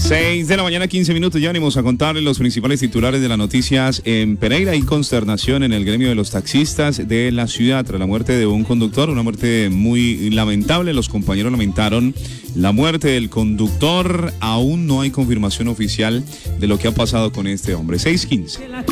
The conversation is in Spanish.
6 de la mañana, 15 minutos. Ya venimos a contarles los principales titulares de las noticias en Pereira. Hay consternación en el gremio de los taxistas de la ciudad tras la muerte de un conductor, una muerte muy lamentable. Los compañeros lamentaron la muerte del conductor. Aún no hay confirmación oficial de lo que ha pasado con este hombre. 6:15.